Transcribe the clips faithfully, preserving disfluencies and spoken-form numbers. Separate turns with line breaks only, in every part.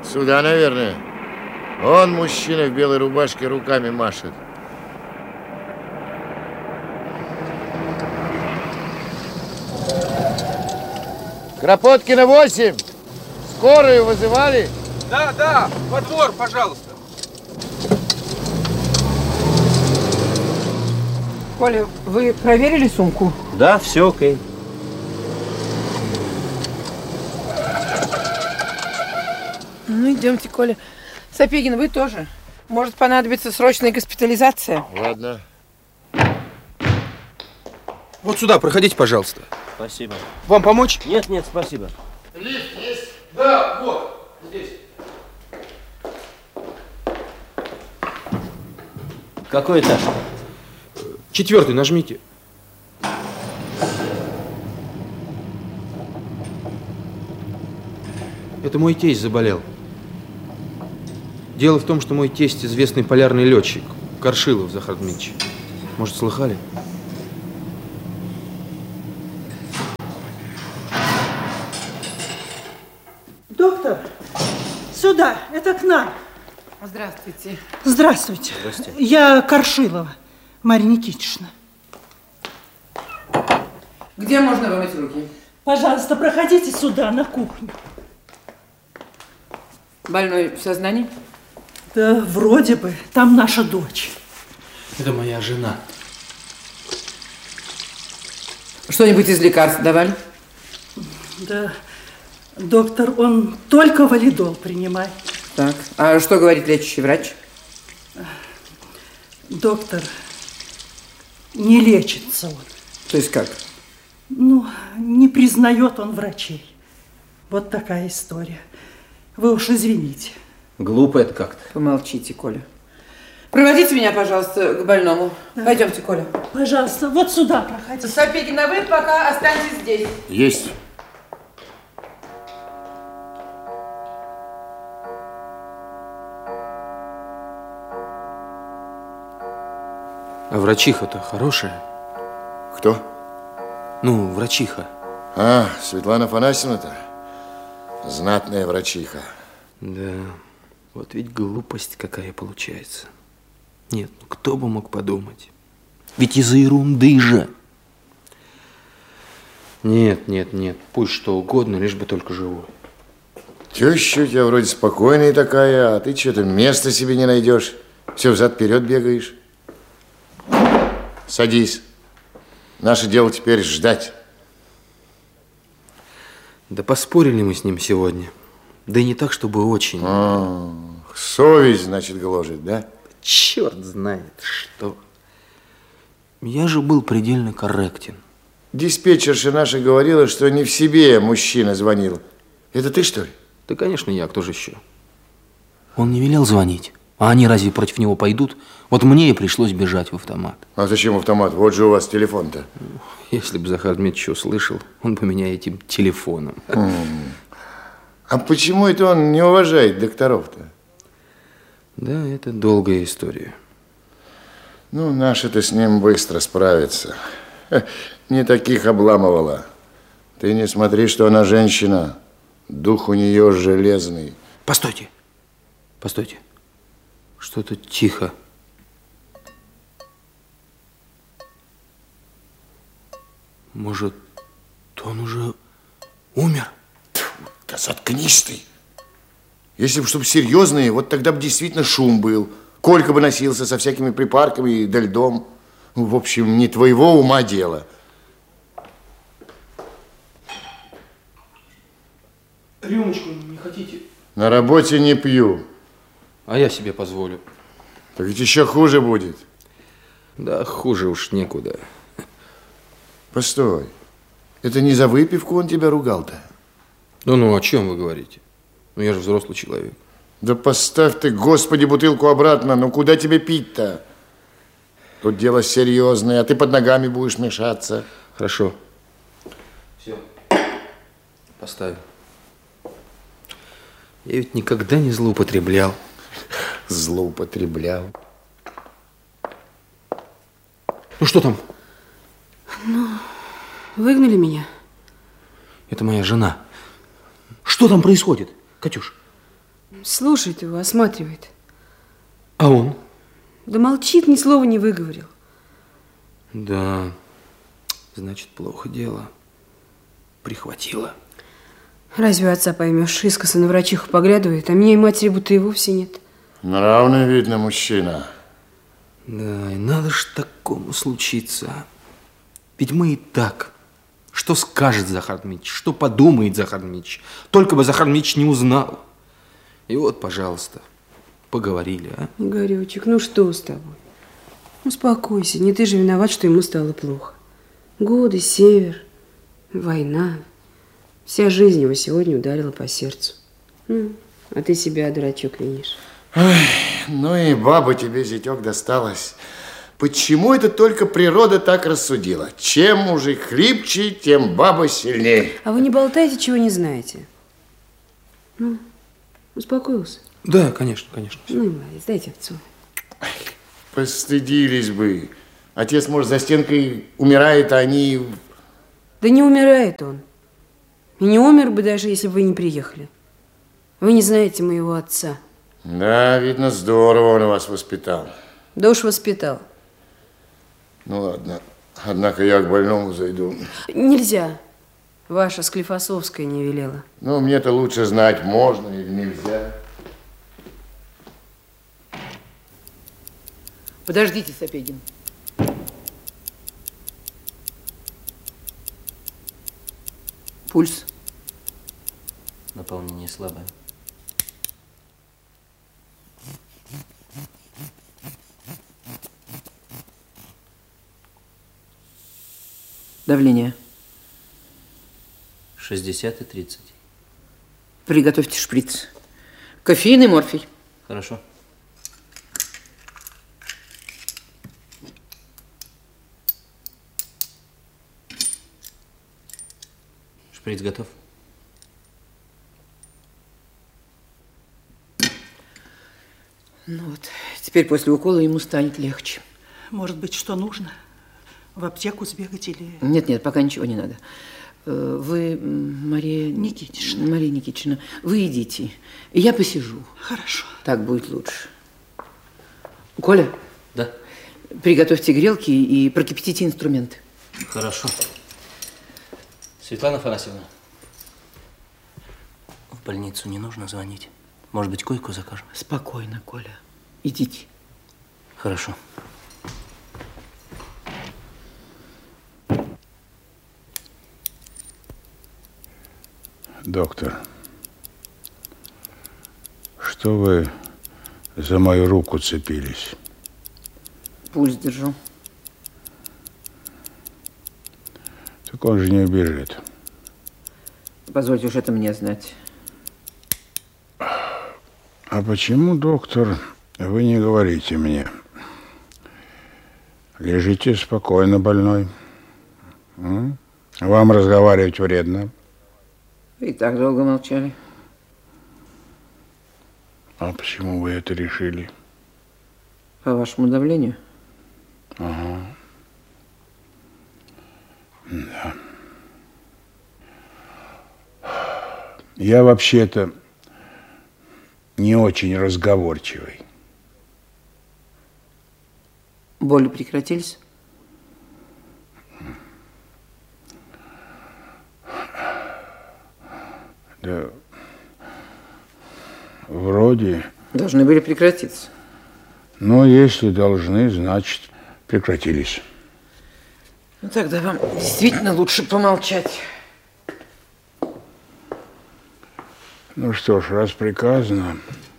Сюда, наверное. Он, мужчина в белой рубашке, руками машет. Кропоткина, восемь. Скорую вызывали?
Да, да, во двор, пожалуйста.
Коля, вы проверили сумку?
Да, все окей.
Ну, идемте, Коля. Сапегин, вы тоже. Может понадобиться срочная госпитализация.
Ладно.
Вот сюда, проходите, пожалуйста.
Спасибо.
Вам помочь?
Нет, нет, спасибо.
Лифт есть?
Да, вот, здесь.
Какой этаж?
Четвертый, нажмите. Это мой тесть заболел. Дело в том, что мой тесть известный полярный летчик, Коршилов Захар Дмитриевич. Может, слыхали?
Доктор, сюда, это к нам.
Здравствуйте.
Здравствуйте.
Здравствуйте.
Я Коршилова, Марья Никитична.
Где можно вымыть руки?
Пожалуйста, проходите сюда, на кухню.
Больной в сознании?
Да, вроде бы. Там наша дочь.
Это моя жена.
Что-нибудь из лекарств давали?
Да, доктор, он только валидол принимает.
Так, а что говорит лечащий врач?
Доктор, не лечится он.
То есть как?
Ну, не признает он врачей. Вот такая история. Вы уж извините.
Глупо это как-то.
Помолчите, Коля. Проводите меня, пожалуйста, к больному. Да. Пойдемте, Коля.
Пожалуйста, вот сюда проходите.
Сапегин, а вы пока останьтесь здесь.
Есть.
А врачиха-то хорошая?
Кто?
Ну, врачиха.
А, Светлана Афанасьевна-то? Знатная врачиха.
Да, вот ведь глупость какая получается. Нет, ну кто бы мог подумать? Ведь из-за ерунды же. Нет, нет, нет, пусть что угодно, лишь бы только живой.
Теща у тебя вроде спокойная такая, а ты что-то места себе не найдешь. Все взад-вперед бегаешь. Садись. Наше дело теперь ждать.
Да поспорили мы с ним сегодня. Да и не так, чтобы очень.
А, совесть, значит, гложет, да?
Черт знает что. Я же был предельно корректен.
Диспетчерша наша говорила, что не в себе мужчина звонил. Это ты, что ли?
Да, конечно, я. Кто же еще? Он не велел звонить. А они разве против него пойдут? Вот мне и пришлось бежать в автомат.
А зачем автомат? Вот же у вас телефон-то.
Если бы Захар Дмитриевич услышал, он бы меня этим телефоном.
А почему это он не уважает докторов-то?
Да, это долгая история.
Ну, наши-то с ним быстро справятся. Не таких обламывала. Ты не смотри, что она женщина. Дух у нее железный.
Постойте. Постойте. Что-то тихо. Может, он уже умер?
Да заткнись ты. Если бы чтобы серьезные, вот тогда бы действительно шум был. Колька бы носился со всякими припарками да льдом. В общем, не твоего ума дело.
Рюмочку не хотите?
На работе не пью.
А я себе позволю.
Так ведь еще хуже будет.
Да, хуже уж некуда.
Постой. Это не за выпивку он тебя ругал-то?
Ну, ну, о чем вы говорите? Ну, я же взрослый человек.
Да поставь ты, Господи, бутылку обратно. Ну, куда тебе пить-то? Тут дело серьезное, а ты под ногами будешь мешаться.
Хорошо. Все. Поставим. Я ведь никогда не злоупотреблял.
Злоупотреблял.
Ну, что там?
Ну, выгнали меня.
Это моя жена. Что там происходит, Катюш?
Слушает его, осматривает.
А он?
Да молчит, ни слова не выговорил.
Да, значит, плохо дело. Прихватило.
Разве у отца поймешь? Искоса на врачиху поглядывает, а меня и матери будто и вовсе нет.
Нравный, видно, мужчина.
Да, и надо ж такому случиться. Ведь мы и так. Что скажет Захар Дмитрич, что подумает Захар Дмитрич. Только бы Захар Дмитрич не узнал. И вот, пожалуйста, поговорили, а?
Игоречек, ну что с тобой? Успокойся, не ты же виноват, что ему стало плохо. Годы, север, война. Вся жизнь его сегодня ударила по сердцу. Ну, а ты себя, дурачок, винишь.
Ой, ну и баба тебе, зятек, досталась. Почему это только природа так рассудила? Чем мужик хлипче, тем баба сильнее.
А вы не болтаете, чего не знаете. Ну, успокоился?
Да, конечно, конечно.
Ну и молодец, дайте отцу.
Постыдились бы. Отец, может, за стенкой умирает, а они...
Да не умирает он. И не умер бы даже, если бы вы не приехали. Вы не знаете моего отца.
Да, видно, здорово он вас воспитал.
Да уж воспитал.
Ну ладно, однако я к больному зайду.
Нельзя. Ваша Склифосовская не велела.
Ну, мне-то лучше знать, можно или нельзя.
Подождите, Сапегин. Пульс.
Наполнение слабое.
Давление.
шестьдесят и тридцать.
Приготовьте шприц. Кофеин и морфий.
Хорошо. Шприц готов.
Ну вот, теперь после укола ему станет легче.
Может быть, что нужно? В аптеку сбегать или...
Нет, нет, пока ничего не надо. Вы, Мария Никитична, Мария Никитична, вы идите. Я посижу.
Хорошо.
Так будет лучше. Коля?
Да.
Приготовьте грелки и прокипятите инструменты.
Хорошо. Светлана Афанасьевна, в больницу не нужно звонить. Может быть, койку закажем?
Спокойно, Коля. Идите.
Хорошо.
Доктор, что вы за мою руку цепились?
Пульс держу.
Так он же не убежит.
Позвольте уж это мне знать.
А почему, доктор, вы не говорите мне? Лежите спокойно, больной. М? Вам разговаривать вредно.
Вы и так долго молчали.
А почему вы это решили?
По вашему давлению?
Ага. Да. Я вообще-то не очень разговорчивый.
Боли прекратились?
Да, вроде.
Должны были прекратиться.
Но если должны, значит, прекратились.
Ну, тогда вам действительно лучше помолчать.
Ну что ж, раз приказано,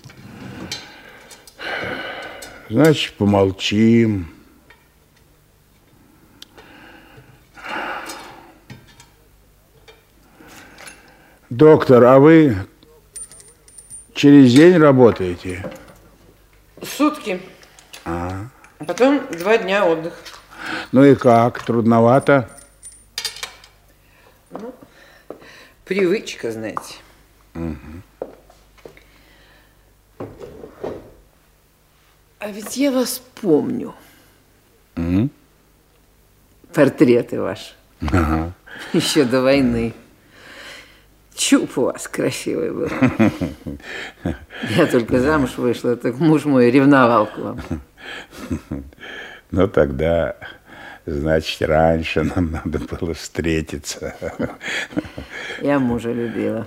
значит, помолчим. Доктор, а вы через день работаете?
Сутки.
А.
А потом два дня отдых.
Ну и как? Трудновато?
Ну, привычка, знаете.
Угу.
А ведь я вас помню.
Угу.
Портреты ваши.
Ага.
Еще до войны. Чуб у вас красивый был. Я только замуж вышла, так муж мой ревновал к вам.
Ну, тогда, значит, раньше нам надо было встретиться.
Я мужа любила.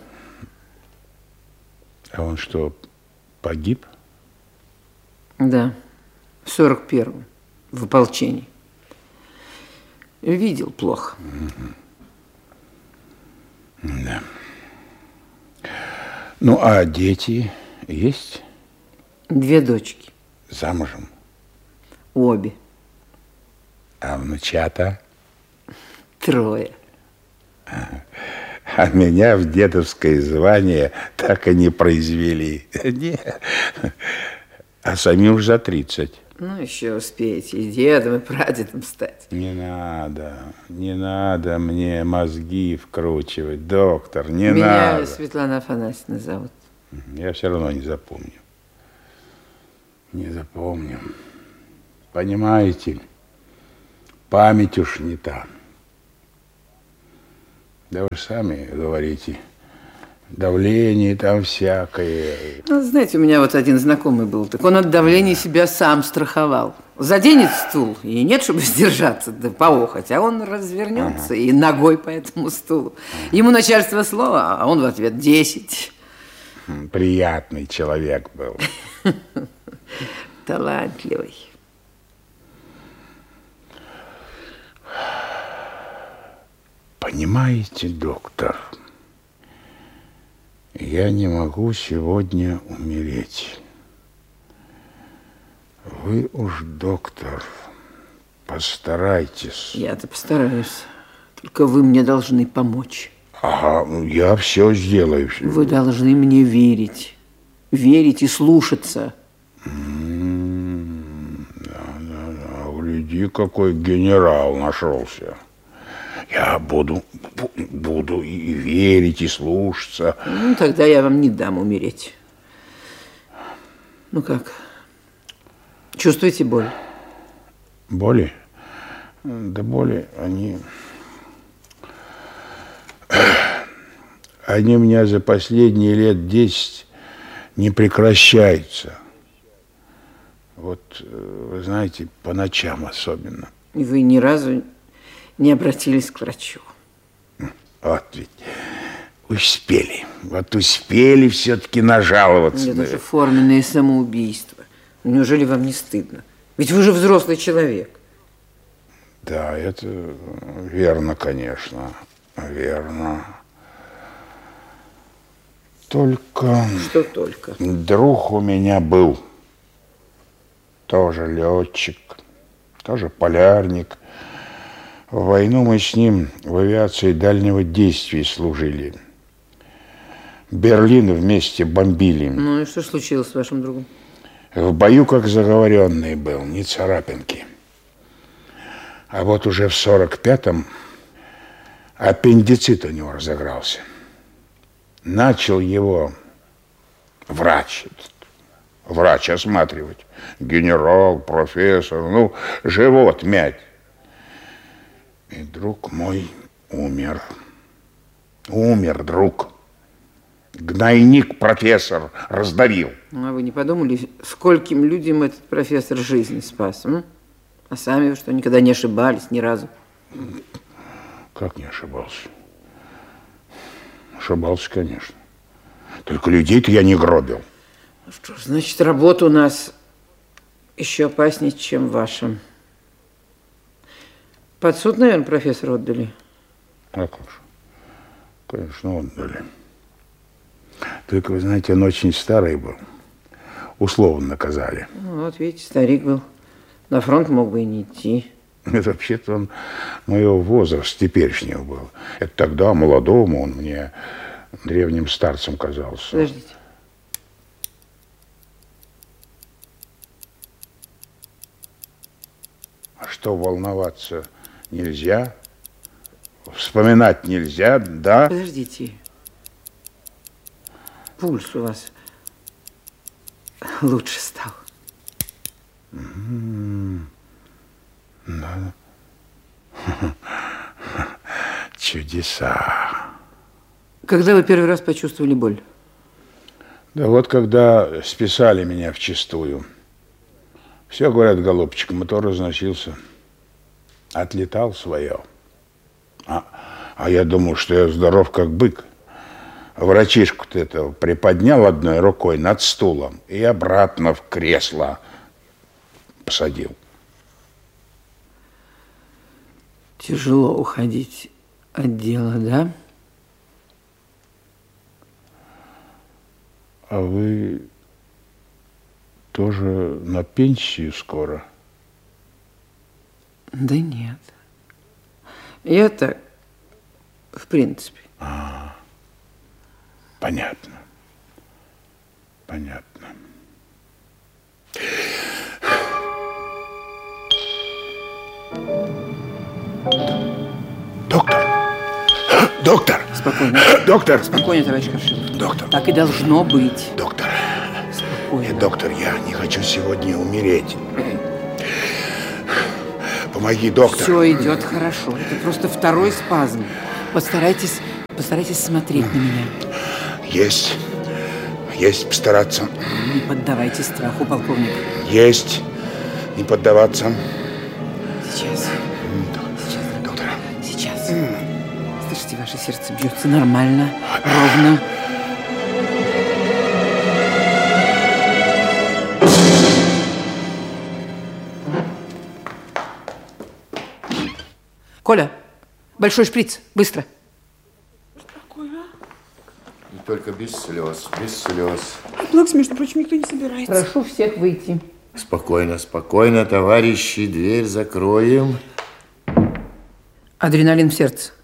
А он что, погиб?
Да, в сорок первом, в ополчении. Видел плохо.
Да. Ну, а дети есть?
Две дочки.
Замужем?
Обе.
А внучата?
Трое.
А меня в дедовское звание так и не произвели. Нет. А самим уж за тридцать.
Ну, еще успеете и дедом, и прадедом стать.
Не надо, не надо мне мозги вкручивать, доктор, не
Меня
надо.
Светлана Афанасьевна зовут.
Я все равно не запомню. Не запомню. Понимаете, память уж не та. Да вы сами говорите, давление там всякое.
Ну, знаете, у меня вот один знакомый был, так он от давления себя сам страховал. Заденет стул, и нет, чтобы сдержаться, да поохоть, а он развернется ага. и ногой по этому стулу. Ага. Ему начальство слово, а он в ответ десять.
Приятный человек был.
Талантливый.
Понимаете, доктор, я не могу сегодня умереть. Вы уж, доктор, постарайтесь.
Я-то постараюсь. Только вы мне должны помочь.
Ага, я все сделаю.
Вы должны мне верить. Верить и слушаться.
М-м, да, да, да. Гляди, какой генерал нашелся. Я буду, буду и верить, и слушаться.
Ну, тогда я вам не дам умереть. Ну как? Чувствуете боль?
Боли? Да боли, они... Они у меня за последние лет десять не прекращаются. Вот, вы знаете, по ночам особенно.
И вы ни разу не обратились к врачу?
Вот ведь успели. Вот успели все-таки нажаловаться.
Это же форменное самоубийство. Неужели вам не стыдно? Ведь вы же взрослый человек.
Да, это верно, конечно. Верно. Только...
Что только?
Друг у меня был. Тоже летчик. Тоже полярник. В войну мы с ним в авиации дальнего действия служили. Берлин вместе бомбили.
Ну и что случилось с вашим другом?
В бою как заговоренный был, ни царапинки. А вот уже в сорок пятом аппендицит у него разыгрался. Начал его врач, врач осматривать. Генерал, профессор, ну, живот мять. И друг мой умер. Умер, друг. Гнойник профессор раздавил.
Ну, а вы не подумали, скольким людям этот профессор жизнь спас? М? А сами вы что, никогда не ошибались ни разу?
Как не ошибался? Ошибался, конечно. Только людей-то я не гробил.
Ну что ж, значит, работа у нас еще опаснее, чем ваша. Под суд, наверное, профессора отдали?
А как же? Конечно, отдали. Только, вы знаете, он очень старый был. Условно наказали.
Ну, вот, видите, старик был. На фронт мог бы и не идти.
Это вообще-то он моего возраста теперешнего был. Это тогда, молодому, он мне древним старцем казался.
Подождите.
А что, волноваться нельзя? Вспоминать нельзя, да?
Подождите. Пульс у вас лучше стал.
М-м-м. Да. Чудеса.
Когда вы первый раз почувствовали боль?
Да вот когда списали меня вчистую. Все, говорят, голубчик, мотор разносился. Отлетал свое. А, а я думал, что я здоров, как бык. Врачишку-то этого приподнял одной рукой над стулом и обратно в кресло посадил.
Тяжело уходить от дела, да?
А вы тоже на пенсию скоро?
Да нет. Я так, в принципе.
А, понятно. Понятно. Доктор! Доктор!
Спокойно.
Доктор!
Спокойно, товарищ Коршилов.
Доктор!
Так и должно быть.
Доктор!
Спокойно.
Нет, доктор, я не хочу сегодня умереть. Помоги, доктор.
Все идет хорошо. Это просто второй спазм. Постарайтесь, постарайтесь смотреть на меня.
Есть. Есть постараться.
Не поддавайтесь страху, полковник.
Есть. Не поддаваться.
Сейчас. Сейчас,
Доктор.
Сейчас. Слышите, ваше сердце бьется нормально, ровно. Коля, большой шприц, быстро.
И только без слез, без слез.
Плакс, между прочим, никто не собирается.
Прошу всех выйти.
Спокойно, спокойно, товарищи, дверь закроем.
Адреналин в сердце.